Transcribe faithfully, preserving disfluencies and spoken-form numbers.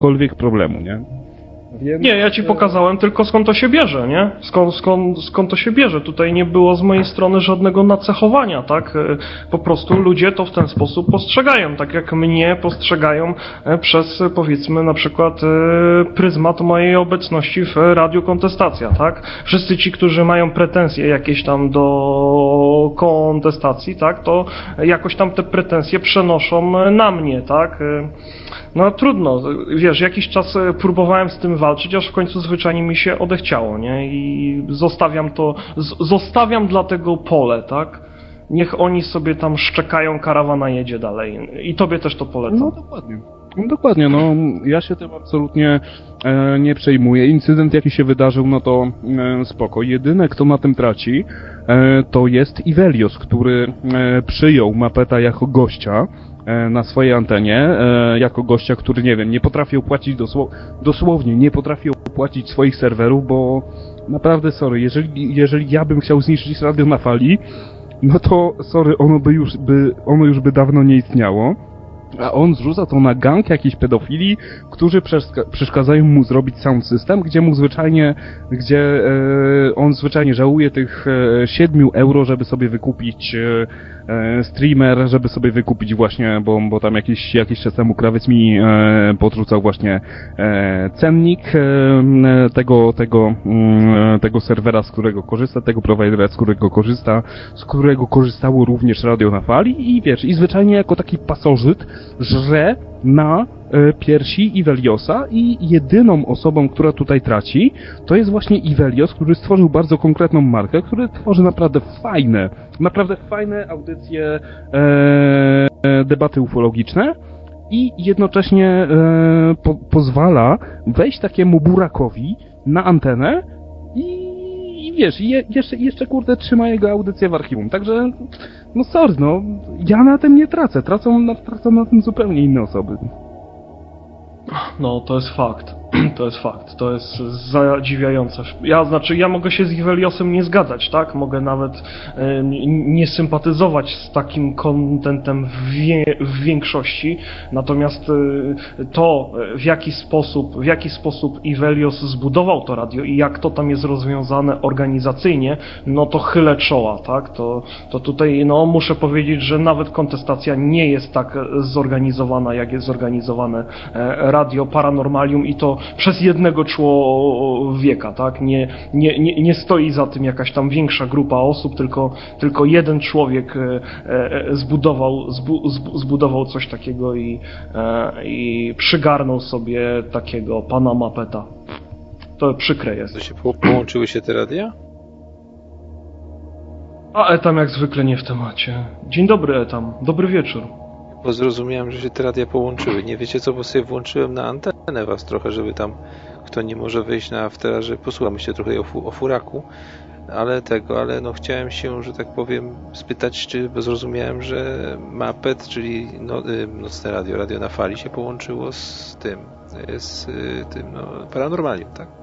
jakiegokolwiek problemu, nie? Więc... Nie, ja ci pokazałem tylko skąd to się bierze, nie? Skąd, skąd, skąd to się bierze. Tutaj nie było z mojej strony żadnego nacechowania, tak? Po prostu ludzie to w ten sposób postrzegają, tak jak mnie postrzegają przez, powiedzmy, na przykład pryzmat mojej obecności w Radiu Kontestacja, tak? Wszyscy ci, którzy mają pretensje jakieś tam do kontestacji, tak? To jakoś tam te pretensje przenoszą na mnie, tak? No trudno, wiesz, jakiś czas próbowałem z tym walczyć, aż w końcu zwyczajnie mi się odechciało, nie? I zostawiam to, z, zostawiam dla tego pole, tak? Niech oni sobie tam szczekają, karawana jedzie dalej. I tobie też to polecam. No dokładnie. No dokładnie, no ja się tym absolutnie e, nie przejmuję. Incydent jaki się wydarzył, no to e, spoko. Jedyne, kto na tym traci, e, to jest Ivelios, który e, przyjął Mapeta jako gościa na swojej antenie, jako gościa, który, nie wiem, nie potrafi opłacić dosło- dosłownie, nie potrafi opłacić swoich serwerów, bo naprawdę, sorry, jeżeli, jeżeli ja bym chciał zniszczyć radio na fali, no to, sorry, ono by już by, ono już by dawno nie istniało, a on zrzuca to na gang jakichś pedofili, którzy przeszka- przeszkadzają mu zrobić sound system, gdzie mu zwyczajnie, gdzie e, on zwyczajnie żałuje tych e, siedmiu euro, żeby sobie wykupić e, e, streamer, żeby sobie wykupić właśnie, bo, bo tam jakiś, jakiś czas temu krawiec mi e, podrzucał właśnie e, cennik e, tego, tego, e, tego serwera, z którego korzysta, tego prowajdera, z którego korzysta, z którego korzystało również radio na fali i wiesz, i zwyczajnie jako taki pasożyt żre na e, piersi Iveliosa i jedyną osobą, która tutaj traci, to jest właśnie Ivelios, który stworzył bardzo konkretną markę, który tworzy naprawdę fajne, naprawdę fajne audycje, e, debaty ufologiczne i jednocześnie e, po, pozwala wejść takiemu burakowi na antenę i I wiesz, je, jeszcze, jeszcze kurde trzyma jego audycję w archiwum, także no sorry, no ja na tym nie tracę, tracą na, tracą na tym zupełnie inne osoby. No, to jest fakt. To jest fakt. To jest zadziwiające. Ja, znaczy, ja mogę się z Iveliosem nie zgadzać, tak? Mogę nawet e, nie sympatyzować z takim kontentem w, wie, w większości. Natomiast e, to, w jaki sposób, w jaki sposób Ivelios zbudował to radio i jak to tam jest rozwiązane organizacyjnie, no to chylę czoła, tak? To, to tutaj, no, muszę powiedzieć, że nawet kontestacja nie jest tak zorganizowana, jak jest zorganizowane e, Radio Paranormalium i to przez jednego człowieka, tak? Nie, nie, nie, nie stoi za tym jakaś tam większa grupa osób, tylko, tylko jeden człowiek zbudował, zbu, zbudował coś takiego i, i przygarnął sobie takiego pana Mapeta. To przykre jest. To się po, połączyły się te radia? A Etam jak zwykle nie w temacie. Dzień dobry, Etam. Dobry wieczór. Bo zrozumiałem, że się te radia połączyły. Nie wiecie co, bo sobie włączyłem na antenę was trochę, żeby tam kto nie może wyjść na aftera, że posłuchamy się trochę o, fu, o furaku, ale tego, ale no chciałem się, że tak powiem, spytać, czy, bo zrozumiałem, że Mapet, czyli no, nocne radio, radio na fali się połączyło z tym, z tym, no, Paranormalium, tak?